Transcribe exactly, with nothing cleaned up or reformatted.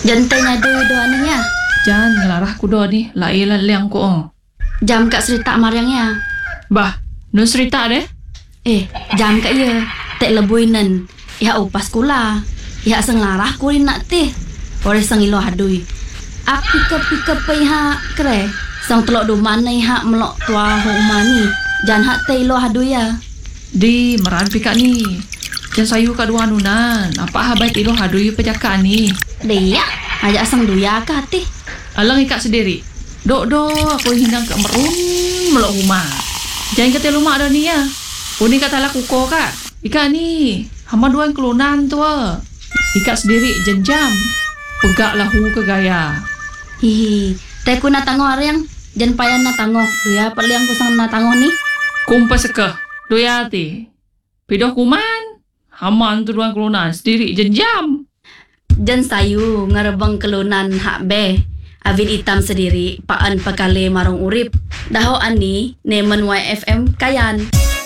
Jantanya doi doa ni ya. Jan ngelarah kuda ni, lailan liang ko oh. Jam kat serita mariangnya. Bah, nun cerita deh. Eh, jam kat ya. Tek lebuinan. Ya upas kula. Ya senglarah kulin nak teh. Ore sang ilo hadui. Api ke pika pai ha kre. Sang telok do manai hak melok tua ho mani. Jan hak teh ilo hadui ya. Di meran pika ni. Jan sayu kat dua nunan. Apa habai ilo hadui pejakan ni. Dia ajak sang duya ka teh. Alang ikat sendiri. Dok dok aku hindang kat merun melok rumah. Jangan kata rumah dah ni ya. Puni kata lah kuko kak. Ikat ni. Hama dua yang kelunan tu. Ikat sendiri jenjam. Pegak lahu ke gaya. Hihi. Teh ku nak tangguh ariang. Jan payah nak tangguh. Duya peliang ku sang nak tangguh ni. Kumpas sekeh. Doya ti. Pidoh kuman. Hama tu dua yang kelunan. Sendiri jenjam. Jan sayu ngarebang kelunan hak be. Avin hitam sendiri. Paan pakale marung urip. Daho ani. Nemen Y F M kayan.